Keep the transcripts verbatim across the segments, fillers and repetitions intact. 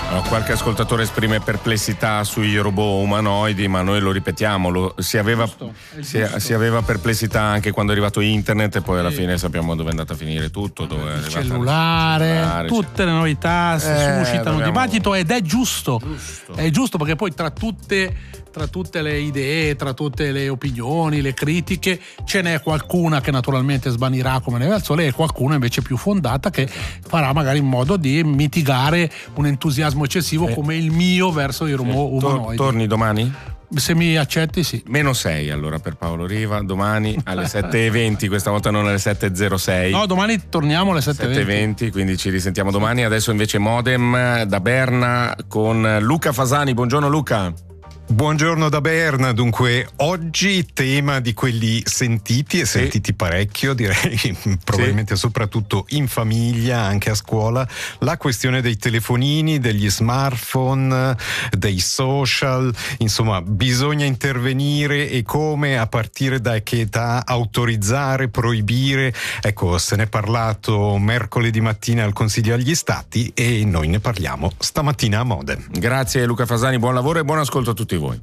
No, qualche ascoltatore esprime perplessità sui robot umanoidi, ma noi lo ripetiamo, lo, si, aveva, giusto, si, si aveva perplessità anche quando è arrivato internet, e poi alla fine sappiamo dove è andato a finire tutto, dove è il arrivato cellulare, il cellulare, tutte le novità Eh, suscitano dobbiamo- dibattito, ed è giusto. Giusto. È giusto, perché poi tra tutte, tra tutte le idee, tra tutte le opinioni, le critiche, ce n'è qualcuna che naturalmente svanirà come neve al sole, e qualcuna invece più fondata che farà magari in modo di mitigare un entusiasmo eccessivo Sì. come il mio verso i robot Tor- umanoidi. torni domani? Se mi accetti, sì. Meno sei allora per Paolo Riva, domani alle sette e venti, questa volta non alle sette e zero sei. No, domani torniamo alle sette e sette e venti. venti, quindi ci risentiamo domani. Adesso invece Modem da Berna con Luca Fasani. Buongiorno Luca. Buongiorno da Berna. Dunque, oggi tema di quelli sentiti e Sì. sentiti parecchio, direi, probabilmente soprattutto in famiglia, anche a scuola, la questione dei telefonini, degli smartphone, dei social. Insomma, bisogna intervenire, e come, a partire da che età, autorizzare, proibire. Ecco, se ne è parlato mercoledì mattina al Consiglio agli Stati, e noi ne parliamo stamattina a Modem. Grazie Luca Fasani, buon lavoro e buon ascolto a tutti voi.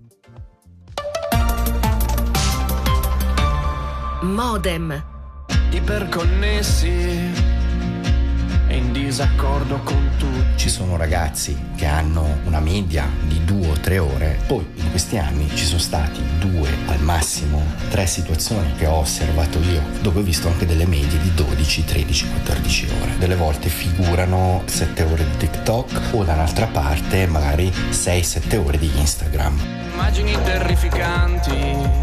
Modem. Iperconnessi e in disaccordo con tutti. Ci sono ragazzi che hanno una media di due o tre ore, poi in questi anni ci sono stati due, al massimo tre situazioni che ho osservato io, dove ho visto anche delle medie di dodici, tredici, quattordici ore. Delle volte figurano sette ore di TikTok, o da un'altra parte magari sei sette ore di Instagram. Immagini terrificanti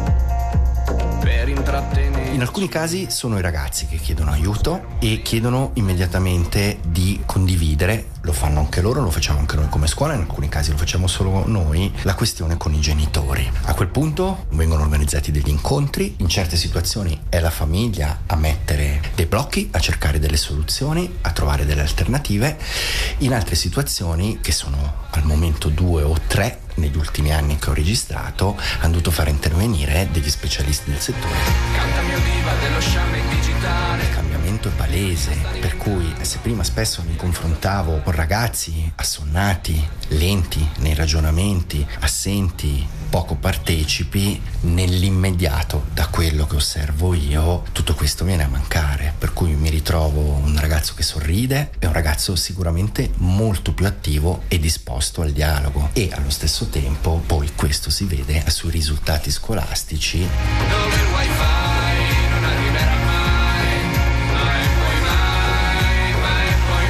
per intrattenere. In alcuni casi sono i ragazzi che chiedono aiuto e chiedono immediatamente di condividere, lo fanno anche loro, lo facciamo anche noi come scuola, in alcuni casi lo facciamo solo noi, la questione con i genitori. A quel punto vengono organizzati degli incontri, in certe situazioni è la famiglia a mettere dei blocchi, a cercare delle soluzioni, a trovare delle alternative. In altre situazioni, che sono al momento due o tre negli ultimi anni che ho registrato, hanno dovuto fare intervenire degli specialisti del settore. Cantami o diva dello sciame digitale. Il cambiamento è palese, per cui se prima spesso mi confrontavo con ragazzi assonnati, lenti nei ragionamenti, assenti, poco partecipi, nell'immediato, da quello che osservo io, tutto questo viene a mancare, per cui mi ritrovo un ragazzo che sorride e un ragazzo sicuramente molto più attivo e disposto al dialogo, e allo stesso tempo poi questo si vede sui risultati scolastici. Dove il wifi non arriverà mai, mai e poi mai, mai e poi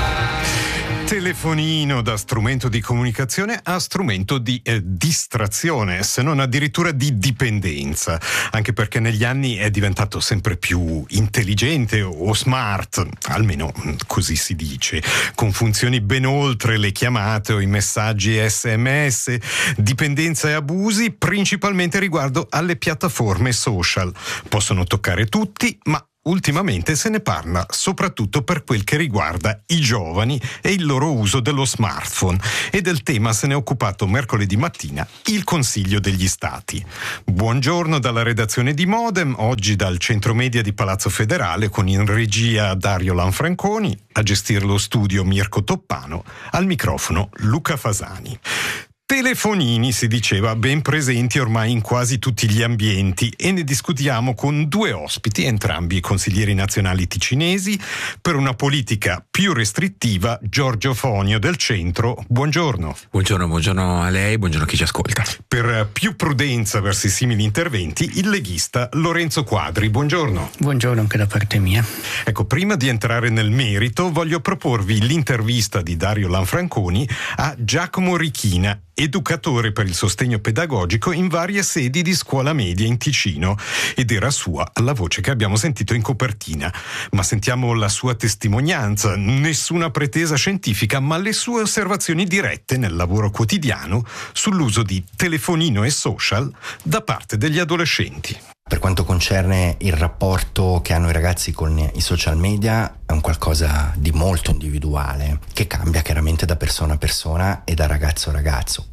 mai. Telefonino da strumento di comunicazione a strumento di eh, distrazione, se non addirittura di dipendenza, anche perché negli anni è diventato sempre più intelligente o smart, almeno così si dice, con funzioni ben oltre le chiamate o i messaggi S M S, dipendenza e abusi principalmente riguardo alle piattaforme social. Possono toccare tutti, ma ultimamente se ne parla soprattutto per quel che riguarda i giovani e il loro uso dello smartphone, e del tema se ne è occupato mercoledì mattina il Consiglio degli Stati. Buongiorno dalla redazione di Modem, oggi dal centro media di Palazzo Federale, con in regia Dario Lanfranconi, a gestire lo studio Mirko Toppano, al microfono Luca Fasani. Telefonini, si diceva, ben presenti ormai in quasi tutti gli ambienti, e ne discutiamo con due ospiti, entrambi consiglieri nazionali ticinesi, per una politica più restrittiva. Giorgio Fonio del Centro, buongiorno. Buongiorno, buongiorno a lei, buongiorno a chi ci ascolta. Per più prudenza verso i simili interventi, il leghista Lorenzo Quadri, buongiorno. Buongiorno anche da parte mia. Ecco, prima di entrare nel merito, voglio proporvi l'intervista di Dario Lanfranconi a Giacomo Richina, educatore per il sostegno pedagogico in varie sedi di scuola media in Ticino, ed era sua la voce che abbiamo sentito in copertina. Ma sentiamo la sua testimonianza, nessuna pretesa scientifica, ma le sue osservazioni dirette nel lavoro quotidiano sull'uso di telefonino e social da parte degli adolescenti. Per quanto concerne il rapporto che hanno i ragazzi con i social media, è un qualcosa di molto individuale, che cambia chiaramente da persona a persona e da ragazzo a ragazzo.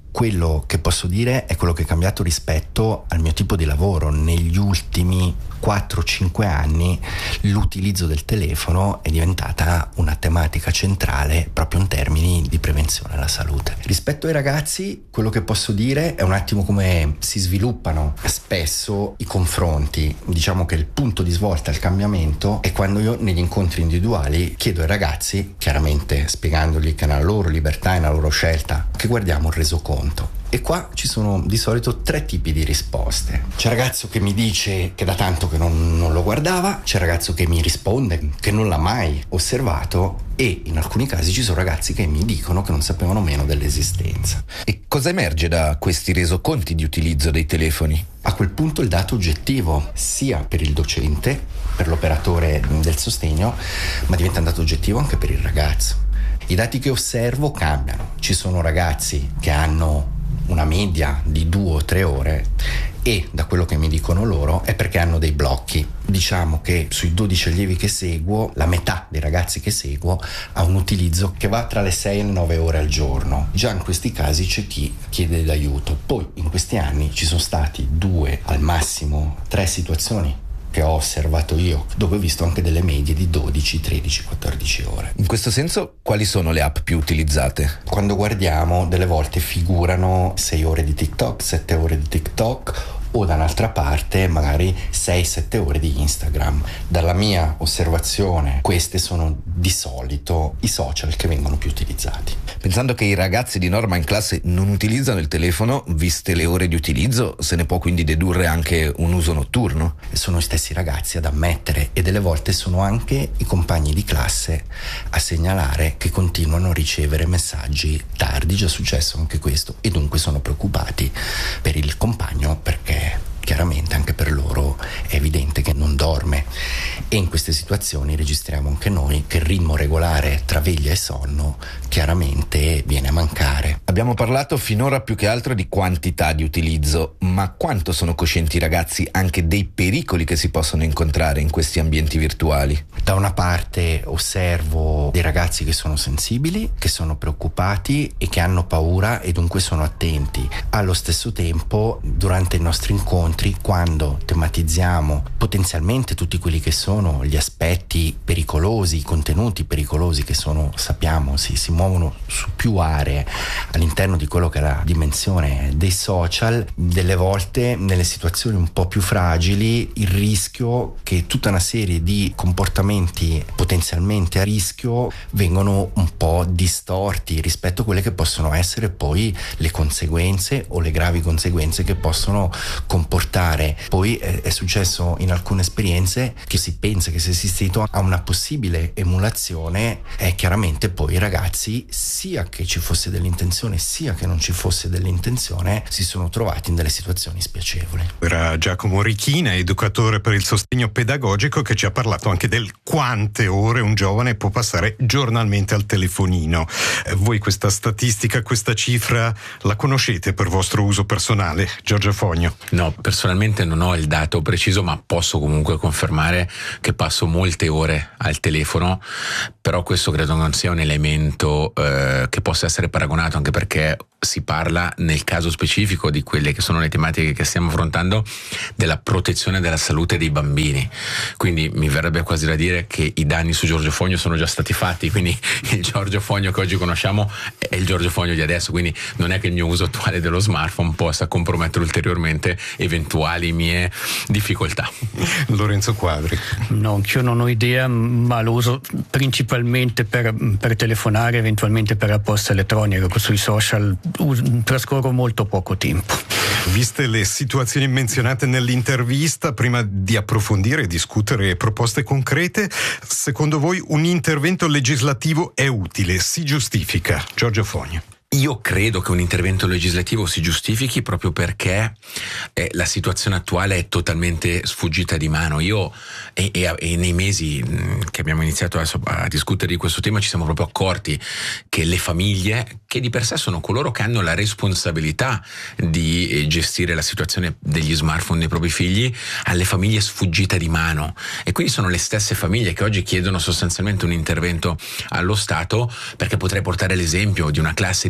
quello che posso dire è quello che è cambiato rispetto al mio tipo di lavoro. Negli ultimi quattro cinque anni l'utilizzo del telefono è diventata una tematica centrale proprio in termini di prevenzione alla salute. Rispetto ai ragazzi, quello che posso dire è un attimo come si sviluppano spesso i confronti. Diciamo che il punto di svolta, il cambiamento, è quando io negli incontri individuali chiedo ai ragazzi, chiaramente spiegandogli che è nella loro libertà e nella loro scelta, che guardiamo il resoconto. E qua ci sono di solito tre tipi di risposte. C'è il ragazzo che mi dice che da tanto che non, non lo guardava, c'è il ragazzo che mi risponde che non l'ha mai osservato, e in alcuni casi ci sono ragazzi che mi dicono che non sapevano meno dell'esistenza. E cosa emerge da questi resoconti di utilizzo dei telefoni? A quel punto il dato oggettivo, sia per il docente, per l'operatore del sostegno, ma diventa un dato oggettivo anche per il ragazzo. I dati che osservo cambiano. Ci sono ragazzi che hanno una media di due o tre ore e da quello che mi dicono loro è perché hanno dei blocchi. Diciamo che sui dodici allievi che seguo, la metà dei ragazzi che seguo ha un utilizzo che va tra le sei e le nove ore al giorno. Già in questi casi c'è chi chiede l'aiuto. Poi in questi anni ci sono stati due, al massimo tre situazioni che ho osservato io, dove ho visto anche delle medie di dodici, tredici, quattordici ore. In questo senso, quali sono le app più utilizzate? Quando guardiamo, delle volte figurano sei ore di TikTok, sette ore di TikTok, o da un'altra parte magari sei sette ore di Instagram. Dalla mia osservazione queste sono di solito i social che vengono più utilizzati. Pensando che i ragazzi di norma in classe non utilizzano il telefono, viste le ore di utilizzo, se ne può quindi dedurre anche un uso notturno? E sono i stessi ragazzi ad ammettere, e delle volte sono anche i compagni di classe a segnalare che continuano a ricevere messaggi tardi. Già successo anche questo, e dunque sono preoccupati per il compagno, perché chiaramente anche per loro è evidente che non dorme, e in queste situazioni registriamo anche noi che il ritmo regolare tra veglia e sonno chiaramente viene a mancare. Abbiamo parlato finora più che altro di quantità di utilizzo, ma quanto sono coscienti i ragazzi anche dei pericoli che si possono incontrare in questi ambienti virtuali? Da una parte osservo dei ragazzi che sono sensibili, che sono preoccupati e che hanno paura, e dunque sono attenti. Allo stesso tempo, durante i nostri incontri, quando tematizziamo potenzialmente tutti quelli che sono gli aspetti pericolosi, i contenuti pericolosi che sono, sappiamo, si, si muovono su più aree all'interno di quello che è la dimensione dei social, delle volte nelle situazioni un po' più fragili il rischio che tutta una serie di comportamenti potenzialmente a rischio vengono un po' distorti rispetto a quelle che possono essere poi le conseguenze o le gravi conseguenze che possono comportare. Poi è, è successo in alcune esperienze che si pensa che sia assistito a una possibile emulazione, e chiaramente poi i ragazzi, sia che ci fosse dell'intenzione sia che non ci fosse dell'intenzione, si sono trovati in delle situazioni spiacevoli. Era Giacomo Richina, educatore per il sostegno pedagogico, che ci ha parlato anche del quante ore un giovane può passare giornalmente al telefonino. Eh, voi questa statistica, questa cifra la conoscete per vostro uso personale? Giorgio Fogno. No, personalmente non ho il dato preciso, ma posso comunque confermare che passo molte ore al telefono, però questo credo non sia un elemento eh, che possa essere paragonato, anche perché si parla nel caso specifico di quelle che sono le tematiche che stiamo affrontando, della protezione della salute dei bambini. Quindi mi verrebbe quasi da dire che i danni su Giorgio Fogno sono già stati fatti, quindi il Giorgio Fogno che oggi conosciamo è il Giorgio Fogno di adesso, quindi non è che il mio uso attuale dello smartphone possa compromettere ulteriormente eventuali mie difficoltà. Lorenzo Quadri. No, anch'io non ho idea, ma lo uso principalmente per, per telefonare, eventualmente per la posta elettronica. Sui social trascorro molto poco tempo. Viste le situazioni menzionate nell'intervista, prima di approfondire e discutere proposte concrete, secondo voi un intervento legislativo è utile, si giustifica? Giorgio Fogno. Io credo che un intervento legislativo si giustifichi proprio perché eh, la situazione attuale è totalmente sfuggita di mano. Io e, e, e nei mesi mh, che abbiamo iniziato a, a discutere di questo tema ci siamo proprio accorti che le famiglie, che di per sé sono coloro che hanno la responsabilità di eh, gestire la situazione degli smartphone dei propri figli, alle famiglie è sfuggita di mano, e quindi sono le stesse famiglie che oggi chiedono sostanzialmente un intervento allo Stato, perché potrei portare l'esempio di una classe di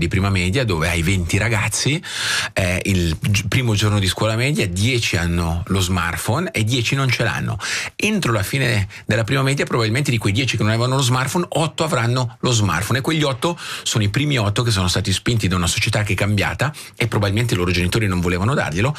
prima media dove hai venti ragazzi, eh, il gi- primo giorno di scuola media dieci hanno lo smartphone e dieci non ce l'hanno. Entro la fine della prima media probabilmente di quei dieci che non avevano lo smartphone, otto avranno lo smartphone, e quegli otto sono i primi otto che sono stati spinti da una società che è cambiata e probabilmente i loro genitori non volevano darglielo.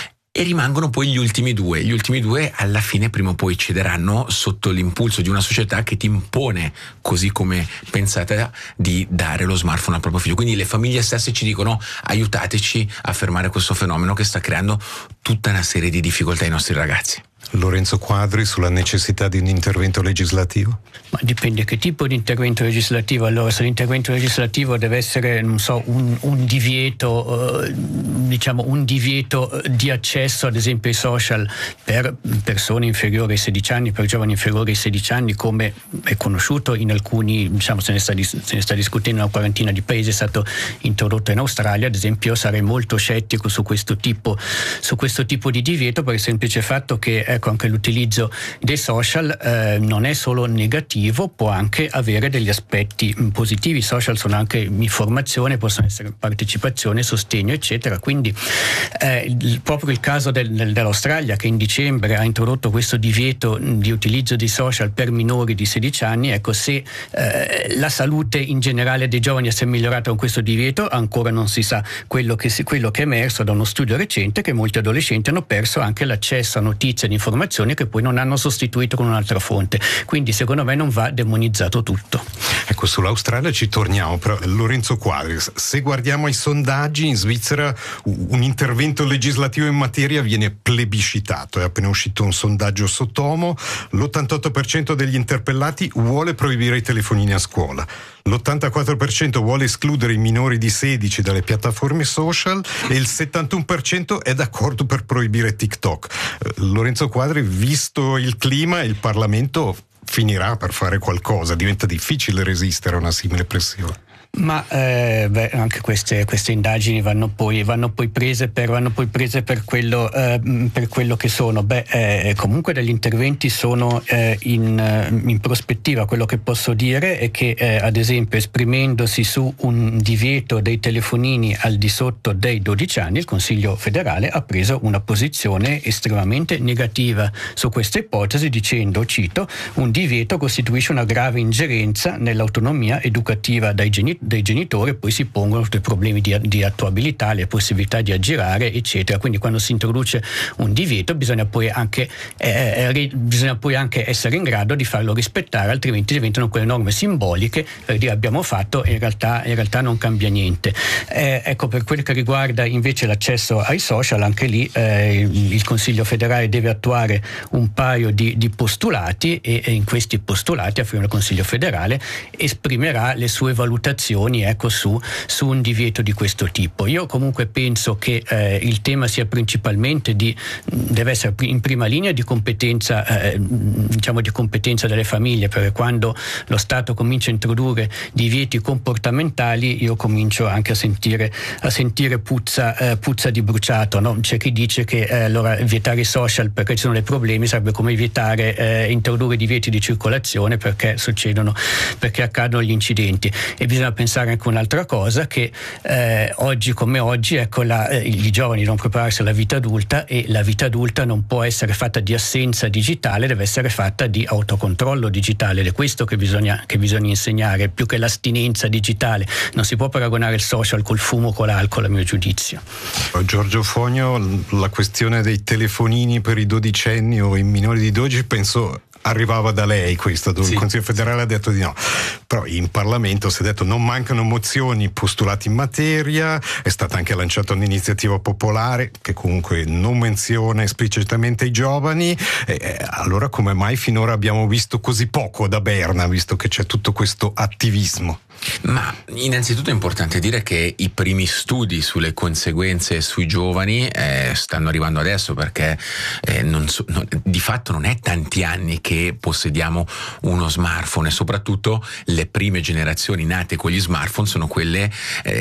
E rimangono poi gli ultimi due. Gli ultimi due alla fine prima o poi cederanno sotto l'impulso di una società che ti impone, così come pensate, di dare lo smartphone al proprio figlio. Quindi le famiglie stesse ci dicono: aiutateci a fermare questo fenomeno che sta creando tutta una serie di difficoltà ai nostri ragazzi. Lorenzo Quadri, sulla necessità di un intervento legislativo? Ma dipende che tipo di intervento legislativo. Allora, se l'intervento legislativo deve essere, non so, un, un divieto, eh, diciamo un divieto di accesso ad esempio ai social per persone inferiori ai sedici anni, per giovani inferiori ai sedici anni, come è conosciuto in alcuni, diciamo, se ne sta, se ne sta discutendo in una quarantina di paesi, è stato introdotto in Australia, ad esempio. Io sarei molto scettico su questo tipo, su questo tipo di divieto, per il semplice fatto che, ecco, anche l'utilizzo dei social eh, non è solo negativo, può anche avere degli aspetti positivi. I social sono anche informazione, possono essere partecipazione, sostegno, eccetera. Quindi eh, il, proprio il caso del, del, dell'Australia, che in dicembre ha introdotto questo divieto di utilizzo di social per minori di sedici anni, ecco, se eh, la salute in generale dei giovani si è migliorata con questo divieto ancora non si sa. Quello che, si, quello che è emerso da uno studio recente è che molti adolescenti hanno perso anche l'accesso a notizie e informazioni che poi non hanno sostituito con un'altra fonte. Quindi secondo me non va demonizzato tutto. Ecco, sull'Australia ci torniamo, però Lorenzo Quadri, se guardiamo i sondaggi, in Svizzera un intervento legislativo in materia viene plebiscitato. È appena uscito un sondaggio Sotomo: l'ottantotto per cento degli interpellati vuole proibire i telefonini a scuola, l'ottantaquattro per cento vuole escludere i minori di sedici dalle piattaforme social e il settantuno per cento è d'accordo per proibire TikTok. Eh, Lorenzo Quadri, visto il clima, il Parlamento finirà per fare qualcosa, diventa difficile resistere a una simile pressione. Ma eh, beh, anche queste, queste indagini vanno poi, vanno poi prese per vanno poi prese per quello, eh, per quello che sono. Beh, eh, comunque degli interventi sono eh, in, in prospettiva. Quello che posso dire è che eh, ad esempio, esprimendosi su un divieto dei telefonini al di sotto dei dodici anni, il Consiglio federale ha preso una posizione estremamente negativa su questa ipotesi, dicendo, cito: un divieto costituisce una grave ingerenza nell'autonomia educativa dai genitori dei genitori, e poi si pongono tutti i problemi di, di attuabilità, le possibilità di aggirare, eccetera. Quindi quando si introduce un divieto bisogna poi anche eh, ri, bisogna poi anche essere in grado di farlo rispettare, altrimenti diventano quelle norme simboliche per dire abbiamo fatto e in realtà, in realtà non cambia niente. Eh, ecco, per quel che riguarda invece l'accesso ai social, anche lì eh, il Consiglio federale deve attuare un paio di, di postulati e, e in questi postulati affirma il Consiglio federale esprimerà le sue valutazioni, ecco, su, su un divieto di questo tipo. Io comunque penso che eh, il tema sia principalmente di deve essere in prima linea di competenza eh, diciamo di competenza delle famiglie, perché quando lo Stato comincia a introdurre divieti comportamentali io comincio anche a sentire a sentire puzza, eh, puzza di bruciato, no? C'è chi dice che eh, allora vietare i social perché ci sono dei problemi sarebbe come vietare eh, introdurre divieti di circolazione perché succedono perché accadono gli incidenti. E bisogna pensare anche un'altra cosa, che eh, oggi come oggi, ecco, la, eh, i giovani devono prepararsi alla vita adulta, e la vita adulta non può essere fatta di assenza digitale, deve essere fatta di autocontrollo digitale, ed è questo che bisogna, che bisogna insegnare, più che l'astinenza digitale. Non si può paragonare il social col fumo, con l'alcol, a mio giudizio. Giorgio Fogno, la questione dei telefonini per i dodicenni o i minori di dodici, penso arrivava da lei questa, dove sì, il Consiglio federale ha detto di no, però in Parlamento si è detto non mancano mozioni, postulati in materia, è stata anche lanciata un'iniziativa popolare che comunque non menziona esplicitamente i giovani, e allora come mai finora abbiamo visto così poco da Berna, visto che c'è tutto questo attivismo? Ma innanzitutto è importante dire che i primi studi sulle conseguenze sui giovani eh, stanno arrivando adesso, perché eh, non so, no, di fatto non è tanti anni che possediamo uno smartphone, e soprattutto le prime generazioni nate con gli smartphone sono quelle eh,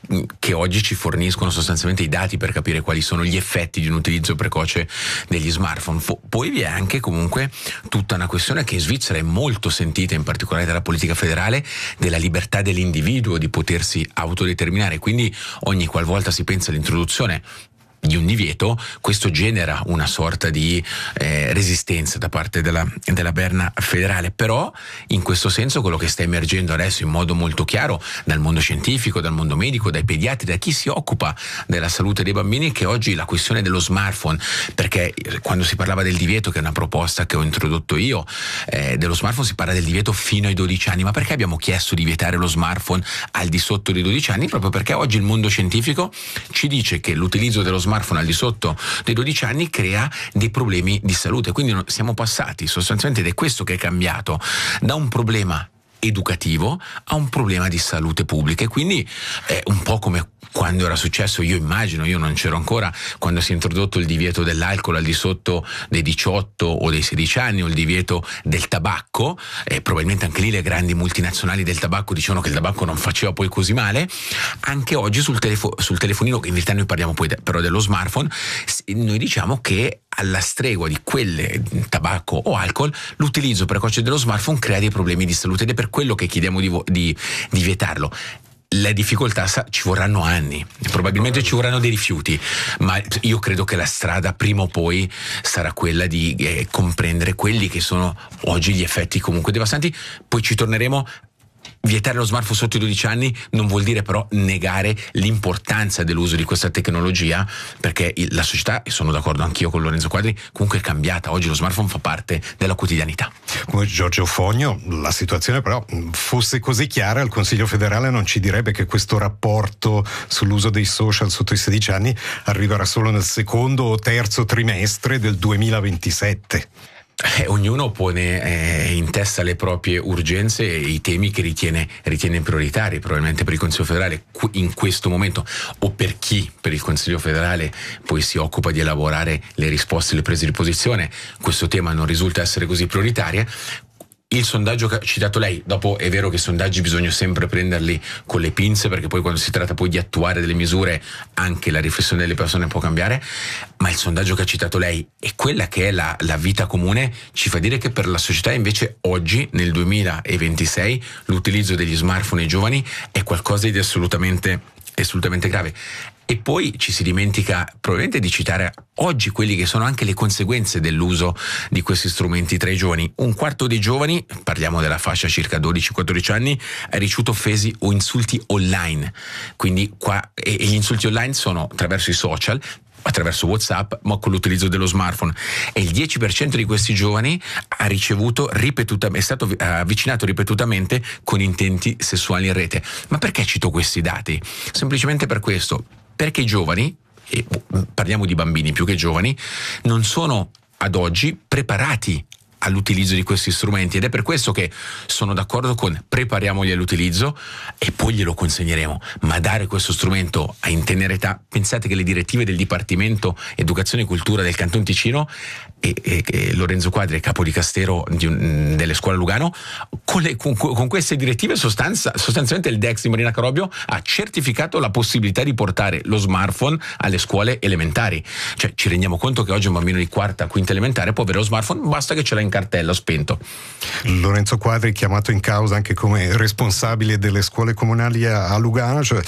che oggi ci forniscono sostanzialmente i dati per capire quali sono gli effetti di un utilizzo precoce degli smartphone. Poi vi è anche comunque tutta una questione che in Svizzera è molto sentita, in particolare dalla politica federale, della libertà dell'individuo di potersi autodeterminare. Quindi ogni qualvolta si pensa all'introduzione di un divieto, questo genera una sorta di eh, resistenza da parte della, della Berna federale. Però in questo senso quello che sta emergendo adesso in modo molto chiaro dal mondo scientifico, dal mondo medico, dai pediatri, da chi si occupa della salute dei bambini, è che oggi la questione dello smartphone, perché quando si parlava del divieto, che è una proposta che ho introdotto io, eh, dello smartphone si parla del divieto fino ai dodici anni. Ma perché abbiamo chiesto di vietare lo smartphone al di sotto dei dodici anni? Proprio perché oggi il mondo scientifico ci dice che l'utilizzo dello smartphone smartphone al di sotto dei dodici anni crea dei problemi di salute. Quindi siamo passati sostanzialmente, ed è questo che è cambiato, da un problema educativo a un problema di salute pubblica. E quindi è un po' come quando era successo, io immagino, io non c'ero ancora, quando si è introdotto il divieto dell'alcol al di sotto dei diciotto o dei sedici anni, o il divieto del tabacco, e probabilmente anche lì le grandi multinazionali del tabacco dicevano che il tabacco non faceva poi così male. Anche oggi sul, telefo- sul telefonino, che in verità noi parliamo poi de- però dello smartphone, noi diciamo che alla stregua di quelle tabacco o alcol, l'utilizzo precoce dello smartphone crea dei problemi di salute, ed è per quello che chiediamo di, vo- di, di vietarlo. Le difficoltà sa, ci vorranno anni, probabilmente ci vorranno dei rifiuti, ma io credo che la strada prima o poi sarà quella di eh, comprendere quelli che sono oggi gli effetti comunque devastanti. Poi ci torneremo. Vietare lo smartphone sotto i dodici anni non vuol dire però negare l'importanza dell'uso di questa tecnologia, perché la società, e sono d'accordo anch'io con Lorenzo Quadri, comunque è cambiata. Oggi lo smartphone fa parte della quotidianità. Come Giorgio Fogno, la situazione però fosse così chiara, il Consiglio federale non ci direbbe che questo rapporto sull'uso dei social sotto i sedici anni arriverà solo nel secondo o terzo trimestre del duemilaventisette. Eh, ognuno pone eh, in testa le proprie urgenze e i temi che ritiene, ritiene prioritari. Probabilmente per il Consiglio federale in questo momento, o per chi per il Consiglio federale poi si occupa di elaborare le risposte e le prese di posizione, questo tema non risulta essere così prioritario. Il sondaggio che ha citato lei, dopo è vero che i sondaggi bisogna sempre prenderli con le pinze, perché poi quando si tratta poi di attuare delle misure anche la riflessione delle persone può cambiare, ma il sondaggio che ha citato lei e quella che è la, la vita comune ci fa dire che per la società invece oggi, nel duemilaventisei, l'utilizzo degli smartphone ai giovani è qualcosa di assolutamente, assolutamente grave. E poi ci si dimentica probabilmente di citare oggi quelli che sono anche le conseguenze dell'uso di questi strumenti tra i giovani. Un quarto dei giovani, parliamo della fascia circa dodici quattordici anni, ha ricevuto offesi o insulti online. Quindi qua, e, e gli insulti online sono attraverso i social, attraverso WhatsApp, ma con l'utilizzo dello smartphone. E il dieci per cento di questi giovani ha ricevuto ripetutamente, è stato avvicinato ripetutamente con intenti sessuali in rete. Ma perché cito questi dati? Semplicemente per questo. Perché i giovani, e parliamo di bambini più che giovani, non sono ad oggi preparati all'utilizzo di questi strumenti, ed è per questo che sono d'accordo con prepariamoli all'utilizzo e poi glielo consegneremo, ma dare questo strumento a in tenera età. Pensate che le direttive del Dipartimento Educazione e Cultura del Canton Ticino e, e, e Lorenzo Quadri è capo di Castero di un, delle scuole a Lugano, con, le, con, con queste direttive sostanza, sostanzialmente il D E X di Marina Carobio ha certificato la possibilità di portare lo smartphone alle scuole elementari. Cioè ci rendiamo conto che oggi un bambino di quarta, quinta elementare può avere lo smartphone, basta che ce l'ha in cartella spento. Lorenzo Quadri chiamato in causa anche come responsabile delle scuole comunali a Lugano, cioè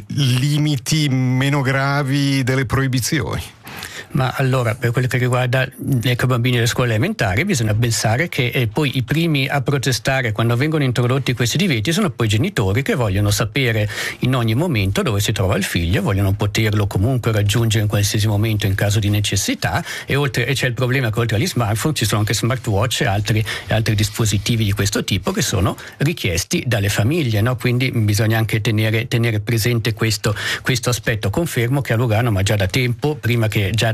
limiti meno gravi delle proibizioni. Ma allora, per quello che riguarda i bambini delle scuole elementari, bisogna pensare che eh, poi i primi a protestare quando vengono introdotti questi divieti sono poi i genitori, che vogliono sapere in ogni momento dove si trova il figlio, vogliono poterlo comunque raggiungere in qualsiasi momento in caso di necessità, e, oltre, e c'è il problema che oltre agli smartphone ci sono anche smartwatch e altri, altri dispositivi di questo tipo che sono richiesti dalle famiglie, no? Quindi bisogna anche tenere, tenere presente questo, questo aspetto. Confermo che a Lugano, ma già da tempo, prima che già da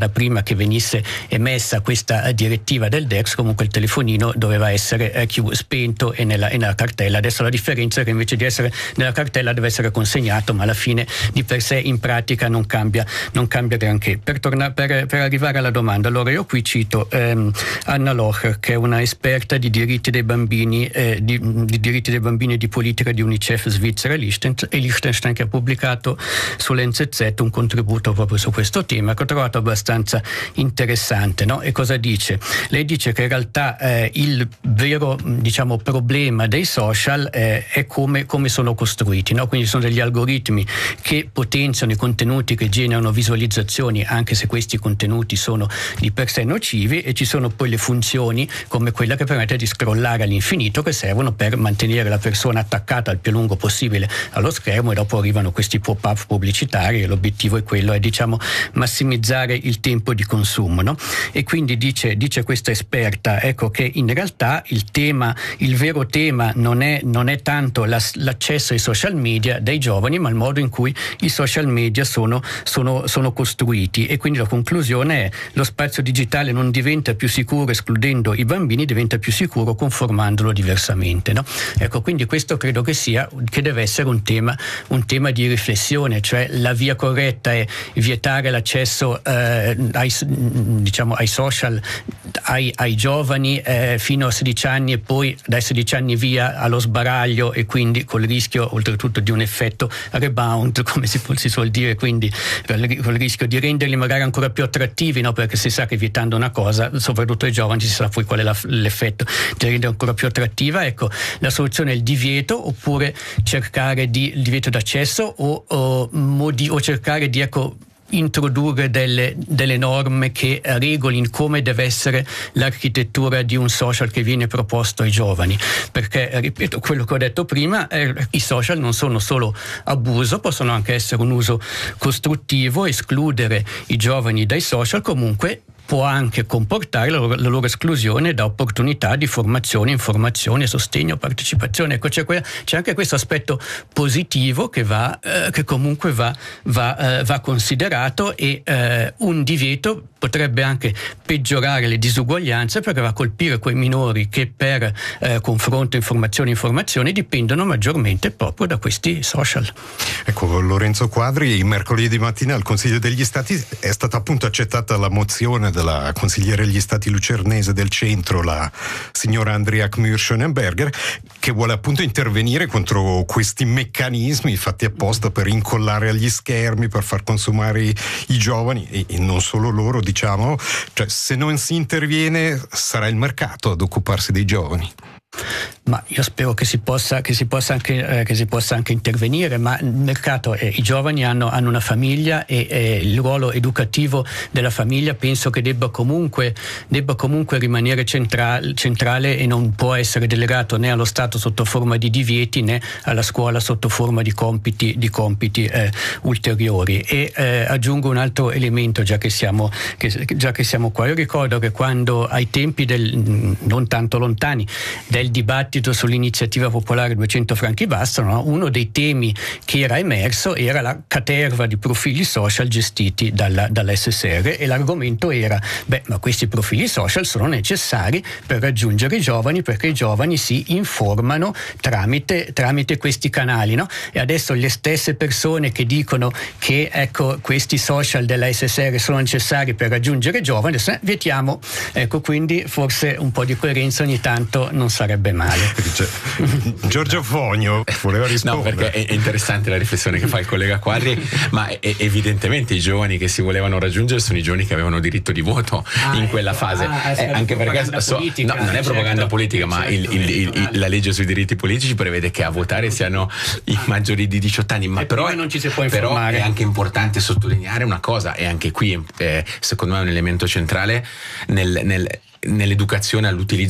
prima che venisse emessa questa direttiva del D E X, comunque il telefonino doveva essere eh, chiu- spento e nella, e nella cartella. Adesso la differenza è che invece di essere nella cartella deve essere consegnato, ma alla fine di per sé in pratica non cambia, non cambia granché. Per, tornare, per, per arrivare alla domanda, allora io qui cito ehm, Anna Locher, che è una esperta di diritti dei bambini, eh, di, di diritti dei bambini e di politica di UNICEF Svizzera e Liechtenstein, che ha pubblicato sull'N Z Z un contributo proprio su questo tema che ho trovato abbastanza interessante, no? E cosa dice? Lei dice che in realtà eh, il vero, diciamo, problema dei social eh, è come, come sono costruiti, no? Quindi sono degli algoritmi che potenziano i contenuti, che generano visualizzazioni, anche se questi contenuti sono di per sé nocivi, e ci sono poi le funzioni come quella che permette di scrollare all'infinito, che servono per mantenere la persona attaccata il più lungo possibile allo schermo, e dopo arrivano questi pop-up pubblicitari e l'obiettivo è quello, è diciamo massimizzare il tempo di consumo, no? E quindi dice, dice questa esperta, ecco, che in realtà il tema, il vero tema non è, non è tanto la, l'accesso ai social media dei giovani, ma il modo in cui i social media sono, sono, sono costruiti. E quindi la conclusione è: lo spazio digitale non diventa più sicuro escludendo i bambini, diventa più sicuro conformandolo diversamente, no? Ecco, quindi questo credo che sia, che deve essere un tema, un tema di riflessione, cioè la via corretta è vietare l'accesso eh, ai, diciamo, ai social ai, ai giovani eh, fino a sedici anni, e poi dai sedici anni via allo sbaraglio, e quindi col rischio oltretutto di un effetto rebound, come si, si suol dire, quindi col rischio di renderli magari ancora più attrattivi, no? Perché si sa che vietando una cosa, soprattutto ai giovani, si sa poi qual è la, l'effetto di rendere ancora più attrattiva. Ecco, la soluzione è il divieto, oppure cercare di il divieto d'accesso o, o, modi, o cercare di ecco introdurre delle, delle norme che regolino come deve essere l'architettura di un social che viene proposto ai giovani, perché, ripeto, quello che ho detto prima, eh, i social non sono solo abuso, possono anche essere un uso costruttivo. Escludere i giovani dai social comunque può anche comportare la loro, la loro esclusione da opportunità di formazione, informazione, sostegno, partecipazione. Ecco, c'è, que- c'è anche questo aspetto positivo che va, eh, che comunque va, va, eh, va considerato, e eh, un divieto potrebbe anche peggiorare le disuguaglianze, perché va a colpire quei minori che per eh, confronto informazione informazione dipendono maggiormente proprio da questi social. Ecco, Lorenzo Quadri, mercoledì mattina al Consiglio degli Stati è stata appunto accettata la mozione della consigliere degli Stati lucernese del centro, la signora Andrea Kmür-Schönenberger, che vuole appunto intervenire contro questi meccanismi fatti apposta per incollare agli schermi, per far consumare i, i giovani, e, e non solo loro, diciamo. Cioè, se non si interviene sarà il mercato ad occuparsi dei giovani. Ma io spero che si possa, che si possa, anche, eh, che si possa anche intervenire, ma il mercato, eh, i giovani hanno, hanno una famiglia, e eh, il ruolo educativo della famiglia penso che debba comunque, debba comunque rimanere central, centrale, e non può essere delegato né allo Stato sotto forma di divieti, né alla scuola sotto forma di compiti, di compiti eh, ulteriori. E eh, aggiungo un altro elemento, già che siamo, che, già che siamo qua. Io ricordo che quando ai tempi del, non tanto lontani, del dibattito sull'iniziativa popolare duecento franchi bastano, no? Uno dei temi che era emerso era la caterva di profili social gestiti dalla, dall'S S R, e l'argomento era: beh, ma questi profili social sono necessari per raggiungere i giovani, perché i giovani si informano tramite, tramite questi canali, no? E adesso le stesse persone che dicono che ecco questi social della S S R sono necessari per raggiungere i giovani, adesso, eh, vietiamo. Ecco, quindi forse un po' di coerenza ogni tanto non sarebbe male. Giorgio Fogno voleva rispondere. No, perché è interessante la riflessione che fa il collega Quadri, ma è, evidentemente i giovani che si volevano raggiungere sono i giovani che avevano diritto di voto ah, in quella fase, ah, eh, anche perché so, politica, no, non è propaganda certo, politica, ma certo, il, il, il, il, la legge sui diritti politici prevede che a votare siano i maggiori di diciotto anni, ma però, non ci si può però è anche importante sottolineare una cosa, e anche qui eh, secondo me è un elemento centrale nel, nel, nell'educazione all'utilizzo